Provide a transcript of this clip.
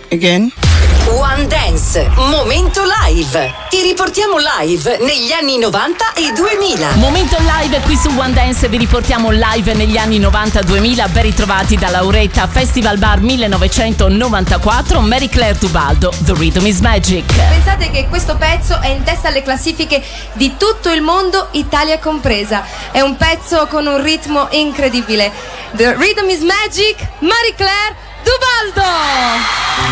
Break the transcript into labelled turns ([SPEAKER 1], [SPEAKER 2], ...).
[SPEAKER 1] Again?
[SPEAKER 2] One Dance, momento live. Ti riportiamo live negli anni 90 e 2000.
[SPEAKER 3] Momento live qui su One Dance, vi riportiamo live negli anni 90-2000. Ben ritrovati da Lauretta, Festival Bar 1994, Mary Claire Tubaldo, The Rhythm is Magic.
[SPEAKER 4] Pensate che questo pezzo è in testa alle classifiche di tutto il mondo, Italia compresa. È un pezzo con un ritmo incredibile. The Rhythm is Magic, Mary Claire Tubaldo.